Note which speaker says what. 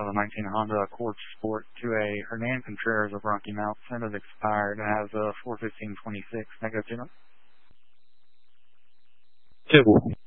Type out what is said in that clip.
Speaker 1: 2019 Honda Accord Sport to a Hernan Contreras of Rocky Mount. Sent it expired. It has 4/15/26. Can I go to them?
Speaker 2: 2.